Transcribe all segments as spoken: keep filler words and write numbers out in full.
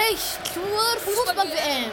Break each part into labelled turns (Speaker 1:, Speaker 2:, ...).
Speaker 1: recht zur Fußball-W M.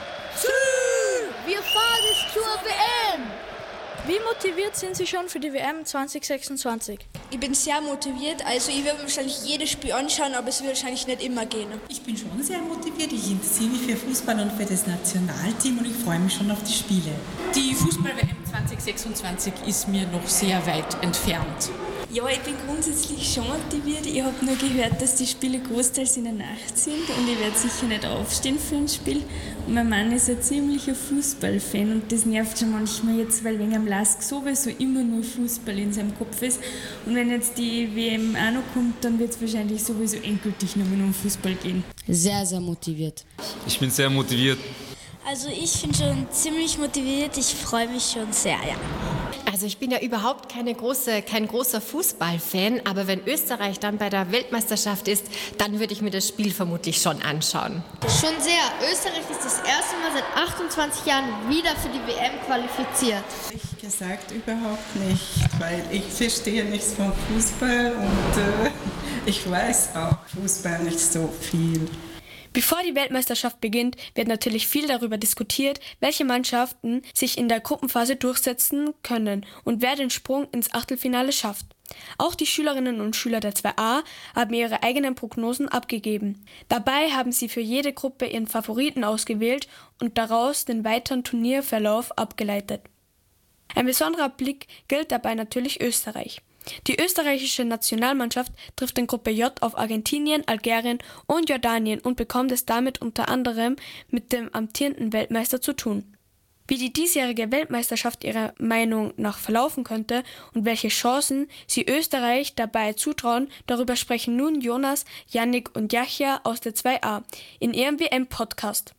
Speaker 1: Wir fahren zur W M.
Speaker 2: Wie motiviert sind Sie schon für die W M zwanzig sechsundzwanzig?
Speaker 3: Ich bin sehr motiviert, also ich werde wahrscheinlich jedes Spiel anschauen, aber es wird wahrscheinlich nicht immer gehen.
Speaker 4: Ich bin schon sehr motiviert, ich interessiere mich für Fußball und für das Nationalteam und ich freue mich schon auf die Spiele.
Speaker 5: Die Fußball-W M zwanzig sechsundzwanzig ist mir noch sehr weit entfernt.
Speaker 6: Ja, ich bin grundsätzlich schon motiviert. Ich habe nur gehört, dass die Spiele großteils in der Nacht sind und ich werde sicher nicht aufstehen für ein Spiel. Und mein Mann ist ein ziemlicher Fußballfan und das nervt schon manchmal jetzt, weil wegen am Lask sowieso immer nur Fußball in seinem Kopf ist. Und wenn jetzt die W M auch noch kommt, dann wird es wahrscheinlich sowieso endgültig nur mehr um Fußball gehen.
Speaker 7: Sehr, sehr motiviert.
Speaker 8: Ich bin sehr motiviert.
Speaker 9: Also ich bin schon ziemlich motiviert, ich freue mich schon sehr, ja.
Speaker 10: Also ich bin ja überhaupt keine große, kein großer Fußballfan, aber wenn Österreich dann bei der Weltmeisterschaft ist, dann würde ich mir das Spiel vermutlich schon anschauen.
Speaker 1: Schon sehr. Österreich ist das erste Mal seit achtundzwanzig Jahren wieder für die W M qualifiziert.
Speaker 4: Ehrlich gesagt überhaupt nicht, weil ich verstehe nichts vom Fußball und äh, ich weiß auch Fußball nicht so viel.
Speaker 2: Bevor die Weltmeisterschaft beginnt, wird natürlich viel darüber diskutiert, welche Mannschaften sich in der Gruppenphase durchsetzen können und wer den Sprung ins Achtelfinale schafft. Auch die Schülerinnen und Schüler der zwei a haben ihre eigenen Prognosen abgegeben. Dabei haben sie für jede Gruppe ihren Favoriten ausgewählt und daraus den weiteren Turnierverlauf abgeleitet. Ein besonderer Blick gilt dabei natürlich Österreich. Die österreichische Nationalmannschaft trifft in Gruppe J auf Argentinien, Algerien und Jordanien und bekommt es damit unter anderem mit dem amtierenden Weltmeister zu tun. Wie die diesjährige Weltmeisterschaft ihrer Meinung nach verlaufen könnte und welche Chancen sie Österreich dabei zutrauen, darüber sprechen nun Jonas, Yannick und Yahya aus der zwei a in ihrem W M-Podcast.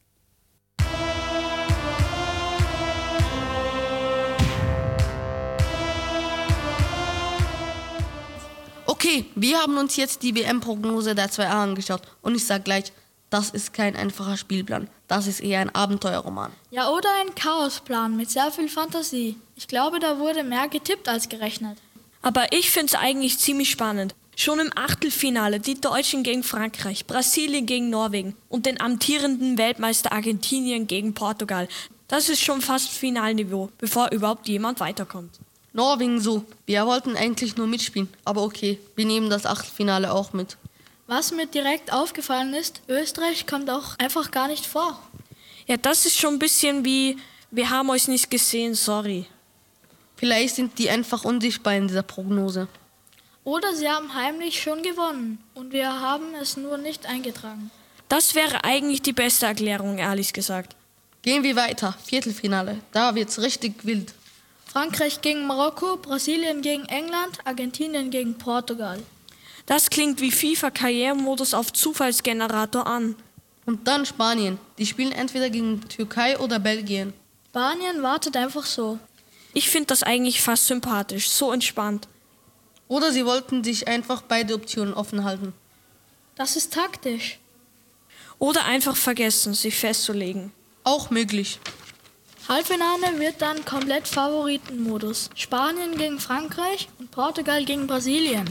Speaker 7: Okay, wir haben uns jetzt die W M-Prognose der zwei a angeschaut und ich sage gleich, das ist kein einfacher Spielplan, das ist eher ein Abenteuerroman.
Speaker 2: Ja, oder ein Chaosplan mit sehr viel Fantasie. Ich glaube, da wurde mehr getippt als gerechnet.
Speaker 11: Aber ich finde es eigentlich ziemlich spannend. Schon im Achtelfinale die Deutschen gegen Frankreich, Brasilien gegen Norwegen und den amtierenden Weltmeister Argentinien gegen Portugal. Das ist schon fast Finalniveau, bevor überhaupt jemand weiterkommt.
Speaker 7: Norwegen so. Wir wollten eigentlich nur mitspielen, aber okay, wir nehmen das Achtelfinale auch mit.
Speaker 2: Was mir direkt aufgefallen ist, Österreich kommt auch einfach gar nicht vor.
Speaker 11: Ja, das ist schon ein bisschen wie, wir haben euch nicht gesehen, sorry.
Speaker 7: Vielleicht sind die einfach unsichtbar in dieser Prognose.
Speaker 2: Oder sie haben heimlich schon gewonnen und wir haben es nur nicht eingetragen.
Speaker 11: Das wäre eigentlich die beste Erklärung, ehrlich gesagt.
Speaker 7: Gehen wir weiter, Viertelfinale, da wird's richtig wild.
Speaker 2: Frankreich gegen Marokko, Brasilien gegen England, Argentinien gegen Portugal.
Speaker 11: Das klingt wie FIFA-Karrieremodus auf Zufallsgenerator an.
Speaker 7: Und dann Spanien. Die spielen entweder gegen Türkei oder Belgien.
Speaker 2: Spanien wartet einfach so.
Speaker 11: Ich finde das eigentlich fast sympathisch, so entspannt.
Speaker 7: Oder sie wollten sich einfach beide Optionen offen halten.
Speaker 2: Das ist taktisch.
Speaker 11: Oder einfach vergessen, sich festzulegen.
Speaker 7: Auch möglich.
Speaker 2: Halbfinale wird dann komplett Favoritenmodus. Spanien gegen Frankreich und Portugal gegen Brasilien.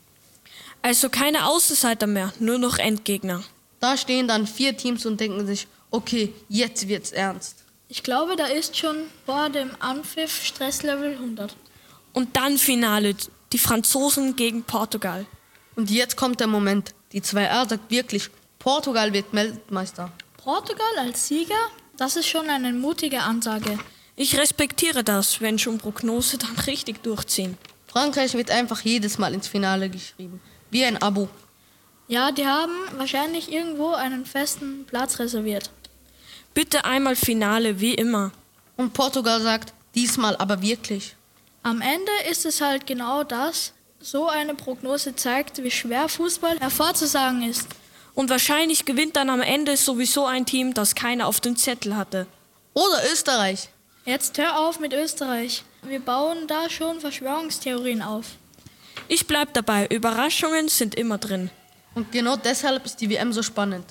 Speaker 11: Also keine Außenseiter mehr, nur noch Endgegner.
Speaker 7: Da stehen dann vier Teams und denken sich, okay, jetzt wird's ernst.
Speaker 2: Ich glaube, da ist schon vor dem Anpfiff Stresslevel hundert.
Speaker 11: Und dann Finale, die Franzosen gegen Portugal.
Speaker 7: Und jetzt kommt der Moment. Die zwei a sagt wirklich, Portugal wird Weltmeister.
Speaker 2: Portugal als Sieger? Das ist schon eine mutige Ansage.
Speaker 11: Ich respektiere das, wenn schon Prognose dann richtig durchziehen.
Speaker 7: Frankreich wird einfach jedes Mal ins Finale geschrieben. Wie ein Abo.
Speaker 2: Ja, die haben wahrscheinlich irgendwo einen festen Platz reserviert.
Speaker 11: Bitte einmal Finale, wie immer.
Speaker 7: Und Portugal sagt, diesmal aber wirklich.
Speaker 2: Am Ende ist es halt genau das. So eine Prognose zeigt, wie schwer Fußball hervorzusagen ist.
Speaker 11: Und wahrscheinlich gewinnt dann am Ende sowieso ein Team, das keiner auf dem Zettel hatte.
Speaker 7: Oder Österreich.
Speaker 2: Jetzt hör auf mit Österreich. Wir bauen da schon Verschwörungstheorien auf.
Speaker 11: Ich bleib dabei, Überraschungen sind immer drin.
Speaker 7: Und genau deshalb ist die W M so spannend.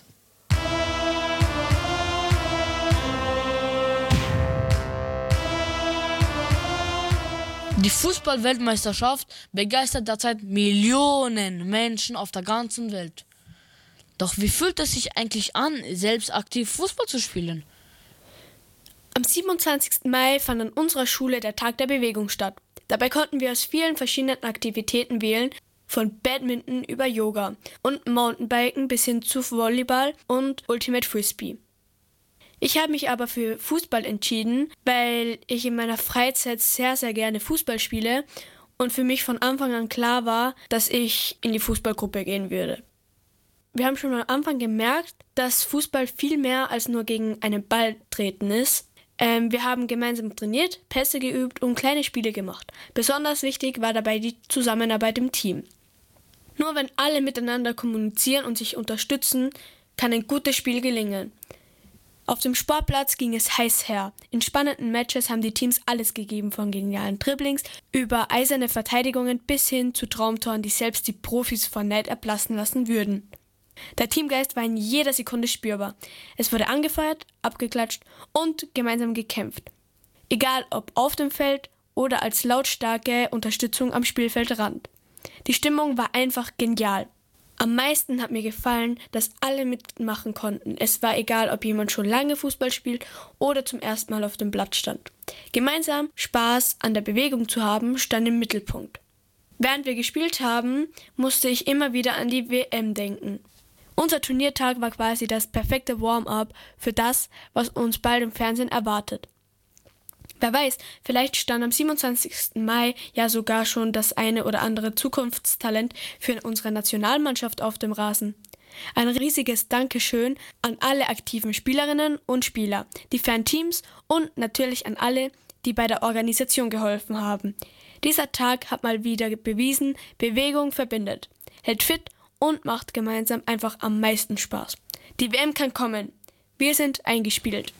Speaker 12: Die Fußball-Weltmeisterschaft begeistert derzeit Millionen Menschen auf der ganzen Welt. Doch wie fühlt es sich eigentlich an, selbst aktiv Fußball zu spielen?
Speaker 2: Am siebenundzwanzigsten Mai fand an unserer Schule der Tag der Bewegung statt. Dabei konnten wir aus vielen verschiedenen Aktivitäten wählen, von Badminton über Yoga und Mountainbiken bis hin zu Volleyball und Ultimate Frisbee. Ich habe mich aber für Fußball entschieden, weil ich in meiner Freizeit sehr, sehr gerne Fußball spiele und für mich von Anfang an klar war, dass ich in die Fußballgruppe gehen würde. Wir haben schon am Anfang gemerkt, dass Fußball viel mehr als nur gegen einen Ball treten ist. Ähm, wir haben gemeinsam trainiert, Pässe geübt und kleine Spiele gemacht. Besonders wichtig war dabei die Zusammenarbeit im Team. Nur wenn alle miteinander kommunizieren und sich unterstützen, kann ein gutes Spiel gelingen. Auf dem Sportplatz ging es heiß her. In spannenden Matches haben die Teams alles gegeben, von genialen Dribblings über eiserne Verteidigungen bis hin zu Traumtoren, die selbst die Profis vor Neid erblassen lassen würden. Der Teamgeist war in jeder Sekunde spürbar. Es wurde angefeuert, abgeklatscht und gemeinsam gekämpft. Egal ob auf dem Feld oder als lautstarke Unterstützung am Spielfeldrand. Die Stimmung war einfach genial. Am meisten hat mir gefallen, dass alle mitmachen konnten. Es war egal, ob jemand schon lange Fußball spielt oder zum ersten Mal auf dem Platz stand. Gemeinsam Spaß an der Bewegung zu haben, stand im Mittelpunkt. Während wir gespielt haben, musste ich immer wieder an die W M denken. Unser Turniertag war quasi das perfekte Warm-up für das, was uns bald im Fernsehen erwartet. Wer weiß, vielleicht stand am siebenundzwanzigsten Mai ja sogar schon das eine oder andere Zukunftstalent für unsere Nationalmannschaft auf dem Rasen. Ein riesiges Dankeschön an alle aktiven Spielerinnen und Spieler, die Fanteams und natürlich an alle, die bei der Organisation geholfen haben. Dieser Tag hat mal wieder bewiesen, Bewegung verbindet, hält fit und macht gemeinsam einfach am meisten Spaß. Die W M kann kommen. Wir sind eingespielt.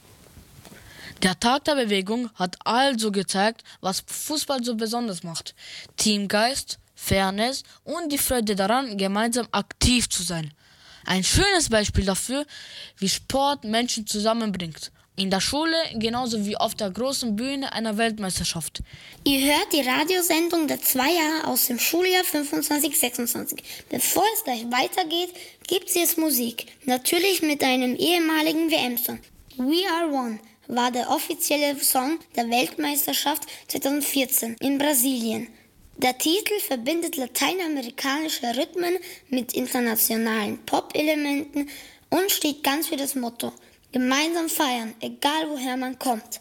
Speaker 12: Der Tag der Bewegung hat also gezeigt, was Fußball so besonders macht. Teamgeist, Fairness und die Freude daran, gemeinsam aktiv zu sein. Ein schönes Beispiel dafür, wie Sport Menschen zusammenbringt. In der Schule genauso wie auf der großen Bühne einer Weltmeisterschaft.
Speaker 8: Ihr hört die Radiosendung der Zweier aus dem Schuljahr fünfundzwanzig sechsundzwanzig. Bevor es gleich weitergeht, gibt es jetzt Musik. Natürlich mit einem ehemaligen W M-Song. We Are One war der offizielle Song der Weltmeisterschaft zweitausendvierzehn in Brasilien. Der Titel verbindet lateinamerikanische Rhythmen mit internationalen Pop-Elementen und steht ganz für das Motto: gemeinsam feiern, egal woher man kommt.